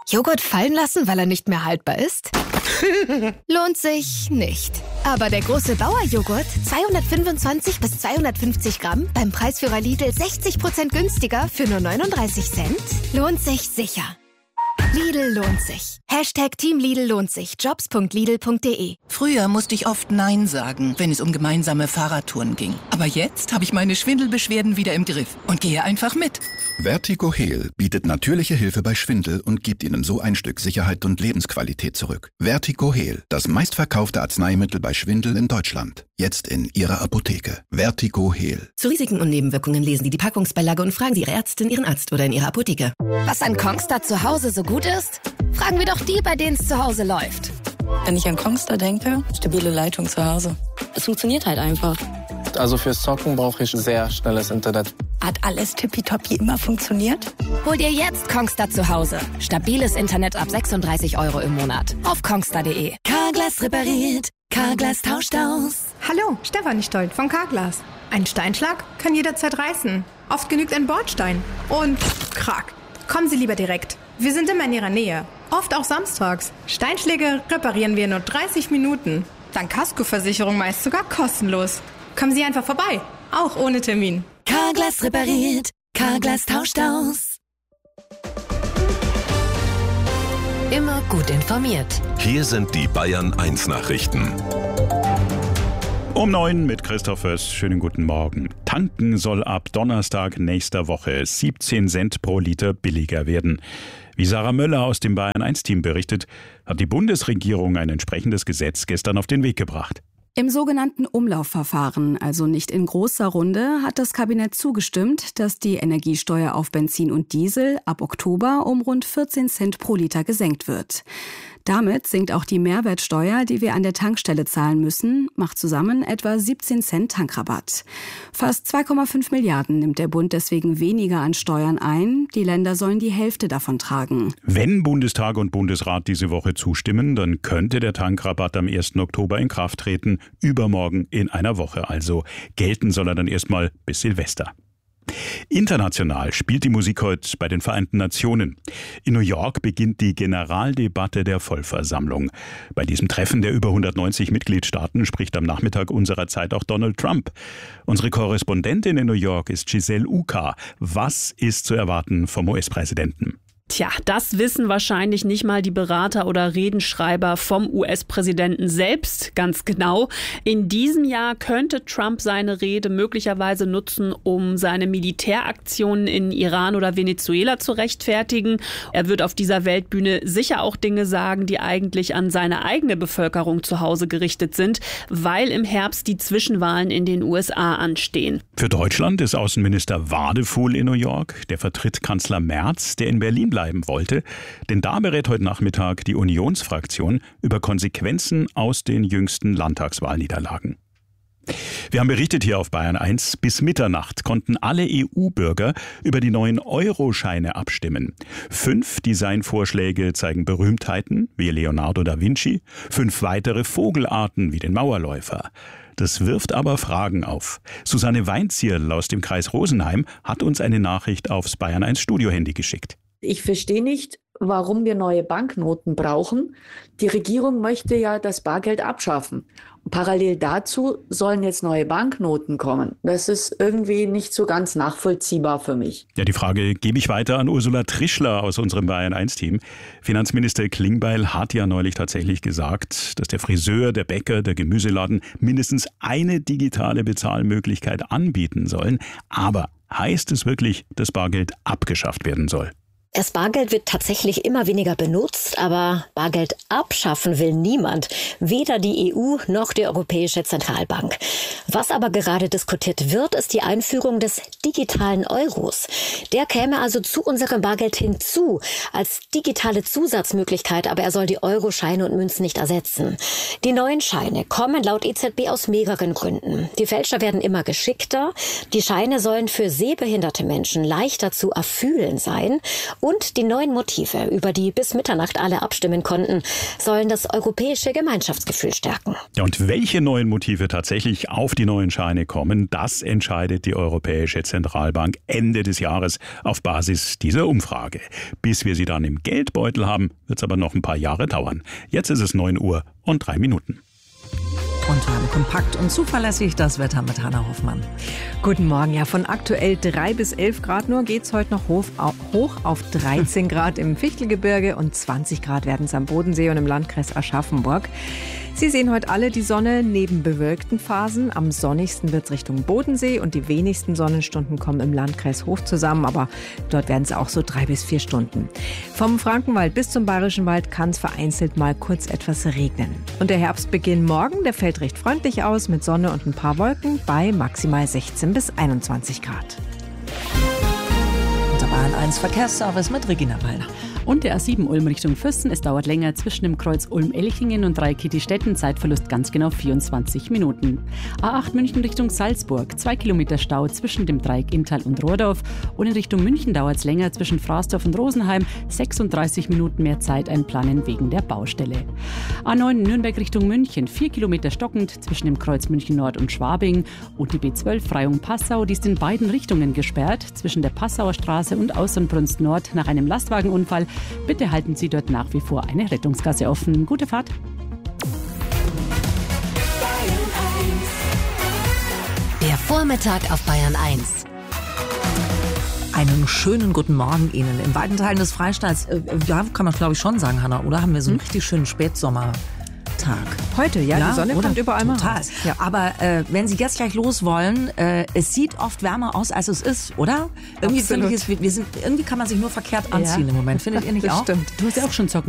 Joghurt fallen lassen, weil er nicht mehr haltbar ist? Lohnt sich nicht. Aber der große Bauer-Joghurt, 225 bis 250 Gramm, beim Preisführer Lidl 60% günstiger für nur 39 Cent, lohnt sich sicher. Lidl lohnt sich. Hashtag Team Lidl lohnt sich. Jobs.lidl.de. Früher musste ich oft Nein sagen, wenn es um gemeinsame Fahrradtouren ging. Aber jetzt habe ich meine Schwindelbeschwerden wieder im Griff und gehe einfach mit. Vertigo Heal bietet natürliche Hilfe bei Schwindel und gibt Ihnen so ein Stück Sicherheit und Lebensqualität zurück. Vertigo Heal, das meistverkaufte Arzneimittel bei Schwindel in Deutschland. Jetzt in Ihrer Apotheke. Vertigo Heal. Zu Risiken und Nebenwirkungen lesen Sie die Packungsbeilage und fragen Sie Ihre Ärztin, Ihren Arzt oder in Ihrer Apotheke. Was an Kongstar zu Hause so gut ist? Fragen wir doch die, bei denen es zu Hause läuft. Wenn ich an Kongstar denke, stabile Leitung zu Hause. Es funktioniert halt einfach. Also fürs Zocken brauche ich sehr schnelles Internet. Hat alles tippitoppi immer funktioniert? Hol dir jetzt Kongstar zu Hause. Stabiles Internet ab 36 € im Monat. Auf kongstar.de. Carglass repariert. Carglass tauscht aus. Hallo, Stefanie Stolt von Carglass. Ein Steinschlag kann jederzeit reißen. Oft genügt ein Bordstein. Und krack. Kommen Sie lieber direkt. Wir sind immer in Ihrer Nähe. Oft auch samstags. Steinschläge reparieren wir in nur 30 Minuten. Dank Kaskoversicherung meist sogar kostenlos. Kommen Sie einfach vorbei. Auch ohne Termin. Carglass repariert. Carglass tauscht aus. Immer gut informiert. Hier sind die Bayern 1 Nachrichten. Um 9 mit Christoph Föss. Schönen guten Morgen. Tanken soll ab Donnerstag nächster Woche 17 Cent pro Liter billiger werden. Wie Sarah Möller aus dem Bayern 1 Team berichtet, hat die Bundesregierung ein entsprechendes Gesetz gestern auf den Weg gebracht. Im sogenannten Umlaufverfahren, also nicht in großer Runde, hat das Kabinett zugestimmt, dass die Energiesteuer auf Benzin und Diesel ab Oktober um rund 14 Cent pro Liter gesenkt wird. Damit sinkt auch die Mehrwertsteuer, die wir an der Tankstelle zahlen müssen, macht zusammen etwa 17 Cent Tankrabatt. Fast 2,5 Milliarden nimmt der Bund deswegen weniger an Steuern ein. Die Länder sollen die Hälfte davon tragen. Wenn Bundestag und Bundesrat diese Woche zustimmen, dann könnte der Tankrabatt am 1. Oktober in Kraft treten, übermorgen in einer Woche. Also gelten soll er dann erstmal bis Silvester. International spielt die Musik heute bei den Vereinten Nationen. In New York beginnt die Generaldebatte der Vollversammlung. Bei diesem Treffen der über 190 Mitgliedstaaten spricht am Nachmittag unserer Zeit auch Donald Trump. Unsere Korrespondentin in New York ist Giselle Uka. Was ist zu erwarten vom US-Präsidenten? Tja, das wissen wahrscheinlich nicht mal die Berater oder Redenschreiber vom US-Präsidenten selbst ganz genau. In diesem Jahr könnte Trump seine Rede möglicherweise nutzen, um seine Militäraktionen in Iran oder Venezuela zu rechtfertigen. Er wird auf dieser Weltbühne sicher auch Dinge sagen, die eigentlich an seine eigene Bevölkerung zu Hause gerichtet sind, weil im Herbst die Zwischenwahlen in den USA anstehen. Für Deutschland ist Außenminister Wadefuhl in New York. Der vertritt Kanzler Merz, der in Berlin bleiben wollte, denn da berät heute Nachmittag die Unionsfraktion über Konsequenzen aus den jüngsten Landtagswahlniederlagen. Wir haben berichtet hier auf Bayern 1, bis Mitternacht konnten alle EU-Bürger über die neuen Euro-Scheine abstimmen. 5 Designvorschläge zeigen Berühmtheiten wie Leonardo da Vinci, 5 weitere Vogelarten wie den Mauerläufer. Das wirft aber Fragen auf. Susanne Weinzierl aus dem Kreis Rosenheim hat uns eine Nachricht aufs Bayern 1 Studiohandy geschickt. Ich verstehe nicht, warum wir neue Banknoten brauchen. Die Regierung möchte ja das Bargeld abschaffen. Und parallel dazu sollen jetzt neue Banknoten kommen. Das ist irgendwie nicht so ganz nachvollziehbar für mich. Ja, die Frage gebe ich weiter an Ursula Trischler aus unserem Bayern 1 Team. Finanzminister Klingbeil hat ja neulich tatsächlich gesagt, dass der Friseur, der Bäcker, der Gemüseladen mindestens eine digitale Bezahlmöglichkeit anbieten sollen. Aber heißt es wirklich, dass Bargeld abgeschafft werden soll? Das Bargeld wird tatsächlich immer weniger benutzt, aber Bargeld abschaffen will niemand, weder die EU noch die Europäische Zentralbank. Was aber gerade diskutiert wird, ist die Einführung des digitalen Euros. Der käme also zu unserem Bargeld hinzu, als digitale Zusatzmöglichkeit, aber er soll die Euroscheine und Münzen nicht ersetzen. Die neuen Scheine kommen laut EZB aus mehreren Gründen. Die Fälscher werden immer geschickter, die Scheine sollen für sehbehinderte Menschen leichter zu erfühlen sein Und die neuen Motive, über die bis Mitternacht alle abstimmen konnten, sollen das europäische Gemeinschaftsgefühl stärken. Ja, und welche neuen Motive tatsächlich auf die neuen Scheine kommen, das entscheidet die Europäische Zentralbank Ende des Jahres auf Basis dieser Umfrage. Bis wir sie dann im Geldbeutel haben, wird es aber noch ein paar Jahre dauern. Jetzt ist es 9 Uhr und 3 Minuten. Und wir haben kompakt und zuverlässig das Wetter mit Hanna Hoffmann. Guten Morgen. Ja, von aktuell 3 bis 11 Grad nur geht's heute noch hoch auf 13 Grad im Fichtelgebirge und 20 Grad werden es am Bodensee und im Landkreis Aschaffenburg. Sie sehen heute alle die Sonne neben bewölkten Phasen. Am sonnigsten wird es Richtung Bodensee und die wenigsten Sonnenstunden kommen im Landkreis Hof zusammen, aber dort werden es auch so 3 bis 4 Stunden. Vom Frankenwald bis zum Bayerischen Wald kann es vereinzelt mal kurz etwas regnen. Und der Herbstbeginn morgen, der fällt recht freundlich aus mit Sonne und ein paar Wolken bei maximal 16 bis 21 Grad. Und der Bayern 1 Verkehrsservice mit Regina Wallner. Und der A7 Ulm Richtung Fürsten. Es dauert länger zwischen dem Kreuz Ulm-Elchingen und Dreikitti-Stetten. Zeitverlust ganz genau 24 Minuten. A8 München Richtung Salzburg. 2 Kilometer Stau zwischen dem Dreieck Inntal und Rohrdorf. Und in Richtung München dauert es länger zwischen Fraßdorf und Rosenheim. 36 Minuten mehr Zeit einplanen wegen der Baustelle. A9 Nürnberg Richtung München. 4 Kilometer stockend zwischen dem Kreuz München Nord und Schwabing. Und die B12 Freyung-Passau, die ist in beiden Richtungen gesperrt. Zwischen der Passauer Straße und Austernbrunst Nord nach einem Lastwagenunfall. Bitte halten Sie dort nach wie vor eine Rettungsgasse offen. Gute Fahrt. Der Vormittag auf Bayern 1. Einen schönen guten Morgen Ihnen. In weiten Teilen des Freistaats, ja, kann man glaube ich schon sagen, Hanna, oder? Haben wir so einen richtig schönen Spätsommer. Heute, ja, die Sonne kommt überall mal raus. Ja. Aber wenn Sie jetzt gleich los wollen, es sieht oft wärmer aus, als es ist, oder? Irgendwie finde ich es, irgendwie kann man sich nur verkehrt anziehen im Moment. Findet ihr nicht auch? Stimmt. Du hast ja auch schon Socken